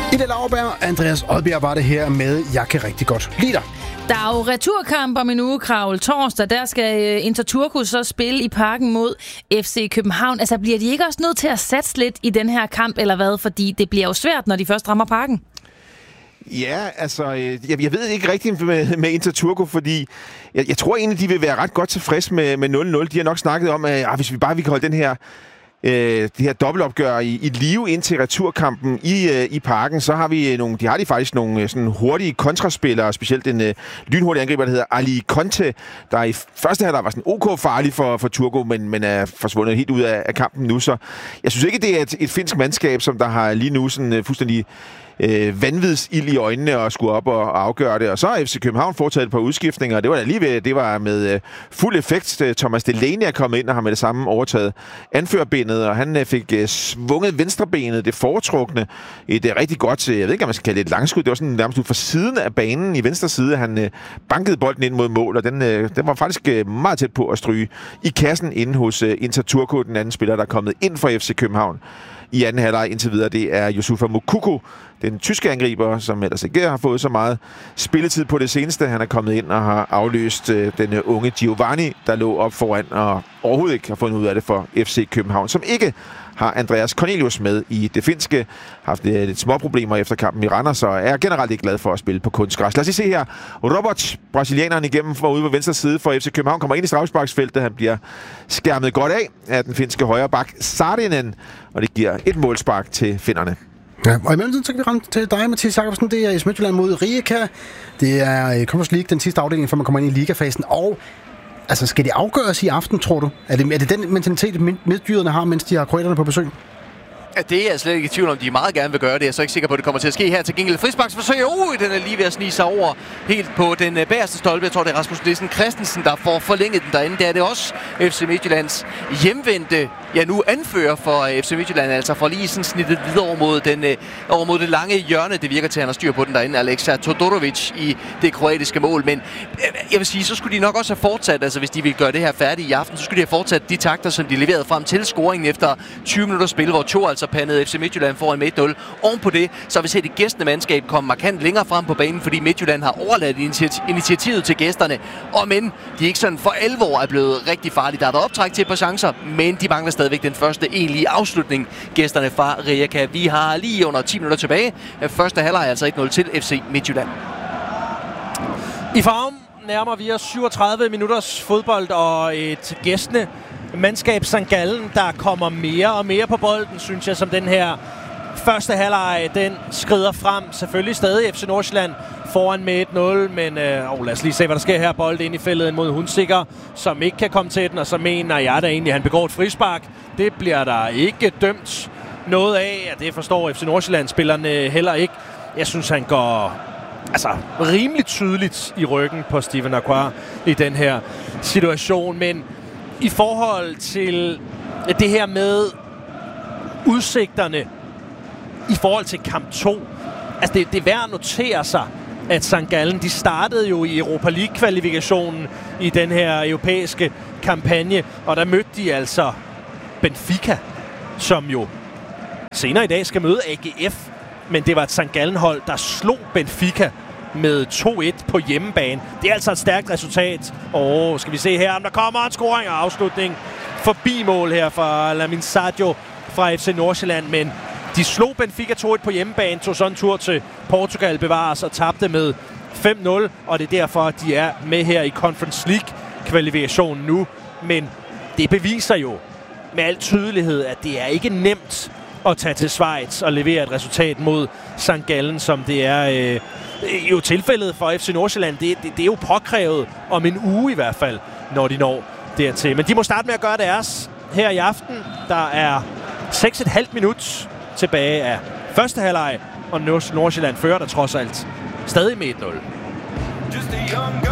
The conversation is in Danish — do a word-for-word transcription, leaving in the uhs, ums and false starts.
Ida Lauerberg, Andreas Odbjerg var det her med Jeg kan rigtig godt lide dig. Der er jo returkamp om en uge, Kravl. Torsdag, der skal Inter Turku så spille i Parken mod F C København. Altså, bliver de ikke også nødt til at satse lidt i den her kamp, eller hvad? Fordi det bliver jo svært, når de først rammer Parken. Ja, altså, jeg, jeg ved ikke rigtigt med, med Inter Turku, fordi jeg, jeg tror egentlig, de vil være ret godt tilfreds med, med nul nul. De har nok snakket om, at ah, hvis vi bare vi kan holde den her Øh, det her dobbeltopgør i, i live ind til returkampen i, øh, i Parken, så har vi nogle, de har de faktisk nogle sådan hurtige kontraspillere, specielt en øh, lynhurtig angriber, der hedder Ali Conte, der i første halvleg var sådan ok farlig for, for Turku, men, men er forsvundet helt ud af, af kampen nu, så jeg synes ikke, det er et, et finsk mandskab, som der har lige nu sådan øh, fuldstændig øh, vanvidsild i øjnene og skulle op og, og afgøre det. Og så har F C København foretaget et par udskiftninger, og det var da lige ved, det var med øh, fuld effekt. Thomas Delaney er kommet ind og har med det samme overtaget anførerbenet, og han øh, fik øh, svunget venstrebenet, det foretrukne, et øh, rigtig godt, jeg ved ikke, om man skal kalde det et langskud, det var sådan nærmest ud fra siden af banen i venstre side, han øh, bankede bolden ind mod mål, og den, øh, den var faktisk øh, meget tæt på at stryge i kassen inde hos øh, Inter Turku, den anden spiller, der er kommet ind fra F C København i anden halvleg indtil videre. Det er Youssoufa Moukoko, den tyske angriber, som ellers ikke har fået så meget spilletid på det seneste. Han er kommet ind og har afløst øh, den unge Giovanni, der lå op foran og overhovedet ikke har fundet ud af det for F C København, som ikke har Andreas Cornelius med i det finske. Har haft øh, lidt små problemer efter kampen i Randers, så er generelt ikke glad for at spille på kunstgræs. Lad os se her. Robert, brasilianeren igennem for ude på venstre side for F C København, kommer ind i straffesparksfeltet. Han bliver skærmet godt af af den finske højre bak Saarinen, og det giver et målspark til finnerne. Ja, og i mellemtiden så kan vi ramme til dig, Mathias Jakobsen. Det er i Midtjylland mod Rijeka. Det er Conference League, den sidste afdeling, før man kommer ind i ligafasen. Og altså, skal det afgøres i aften, tror du? Er det, er det den mentalitet, midtjyderne har, mens de har kroaterne på besøg? Ja, det er jeg slet ikke i tvivl om, de meget gerne vil gøre det. Jeg er så ikke sikker på, at det kommer til at ske her. Til gengæld frisparksforsøg. Uh, den er lige ved at snige sig over helt på den uh, bagerste stolpe. Jeg tror, det er Rasmus Nielsen Christensen, der får forlænget den derinde. Det er det også F C Midtjyllands hjemvendte, ja nu anfører for uh, F C Midtjylland, altså for lige sådan snittet videre over mod, den, uh, over mod det lange hjørne. Det virker til, at han har styr på den derinde. Aleksa Todorovic i det kroatiske mål. Men uh, jeg vil sige, så skulle de nok også have fortsat, altså hvis de ville gøre det her færdigt i aften, så skulle de have fortsat de takter, som de leverede frem til scoringen efter tyve minutter spil, hvor to altså pandede F C Midtjylland foran med et nul. Oven på det, så har vi set et gæstende mandskab komme markant længere frem på banen, fordi Midtjylland har overladt initiativet til gæsterne. Og men de ikke sådan for alvor er blevet rigtig farlige. Der har været optræk til et par chancer, men de mangler stadigvæk den første egentlige afslutning, gæsterne fra Rijeka. Vi har lige under ti minutter tilbage. Første halvleg altså et nul til F C Midtjylland. I Farum nærmer vi os syvogtredive minutters fodbold og et gæstende mandskab Sankt Gallen, der kommer mere og mere på bolden, synes jeg, som den her første halvleg, den skrider frem. Selvfølgelig stadig F C Nordsjælland foran med et nul, men øh, oh, lad os lige se, hvad der sker her. Bold ind i feltet mod Hunsikker, som ikke kan komme til den, og så mener jeg da egentlig, at han begår et frispark. Det bliver der ikke dømt noget af, ja, det forstår F C Nordsjælland-spillerne heller ikke. Jeg synes, han går altså rimelig tydeligt i ryggen på Steven Aqua i den her situation, men i forhold til det her med udsigterne i forhold til kamp to, altså det, det er værd at notere sig, at Sankt Gallen, de startede jo i Europa League-kvalifikationen i den her europæiske kampagne, og der mødte de altså Benfica, som jo senere i dag skal møde A G F, men det var et Sankt Gallen-hold, der slog Benfica med to et på hjemmebane. Det er altså et stærkt resultat. Og skal vi se her, om der kommer en scoring og afslutning forbi mål her fra Lamin Sadio fra F C Nordsjælland, men de slog Benfica to et på hjemmebane, tog sådan en tur til Portugal, bevares og tabte med fem nul, og det er derfor, de er med her i Conference League-kvalifikationen nu. Men det beviser jo med al tydelighed, at det er ikke nemt at tage til Schweiz og levere et resultat mod Sankt Gallen, som det er øh, jo tilfældet for F C Nordsjælland. Det, det, det er jo påkrævet om en uge i hvert fald, når de når dertil. Men de må starte med at gøre deres her i aften. Der er seks komma fem minut tilbage af første halvleg, og Nordsjælland fører der trods alt stadig med et nul.